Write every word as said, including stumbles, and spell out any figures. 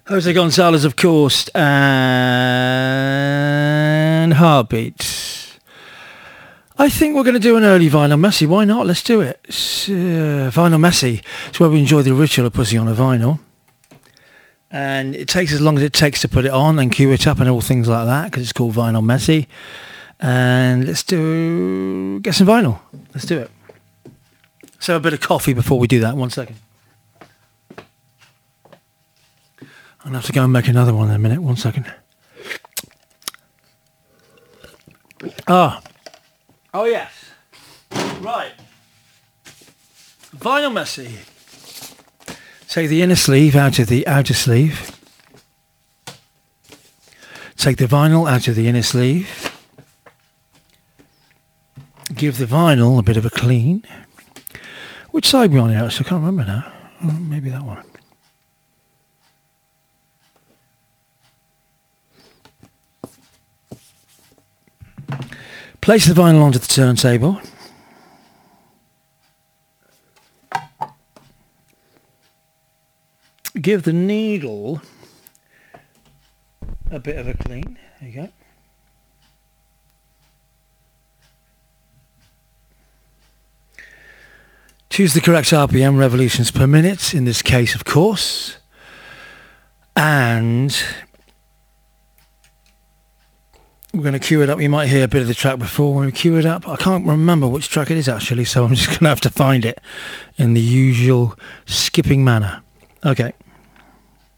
Jose Gonzalez, of course, and Heartbeats. I think we're going to do an early Vinyl Messy. Why not? Let's do it. Uh, Vinyl Messy. It's where we enjoy the ritual of putting on a vinyl. And it takes as long as it takes to put it on and cue it up and all things like that, because it's called Vinyl Messy. And let's do... get some vinyl. Let's do it. So a bit of coffee before we do that. One second. I'm going to have to go and make another one in a minute. One second. Ah. Oh, yes. Right. Vinyl Messy. Take the inner sleeve out of the outer sleeve. Take the vinyl out of the inner sleeve. Give the vinyl a bit of a clean. Which side are we on here? I can't remember now. Oh, maybe that one. Place the vinyl onto the turntable. Give the needle a bit of a clean. There you go. Choose the correct R P M, revolutions per minute, in this case, of course. And we're going to cue it up. You might hear a bit of the track before when we cue it up. I can't remember which track it is, actually, so I'm just going to have to find it in the usual skipping manner. Okay.